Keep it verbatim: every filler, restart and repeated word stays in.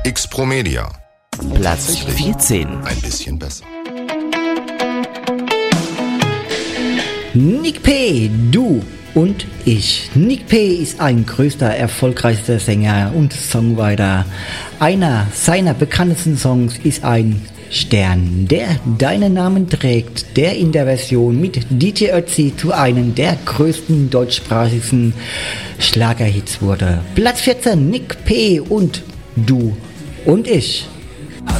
X-Pro-Media. Platz vierzehn. Ein bisschen besser. Nick P., du und ich. Nick P. ist ein größter, erfolgreichster Sänger und Songwriter. Einer seiner bekanntesten Songs ist ein Stern, der deinen Namen trägt, der in der Version mit D J Ötzi zu einem der größten deutschsprachigen Schlagerhits wurde. Platz vierzehn, Nick P. und du und ich.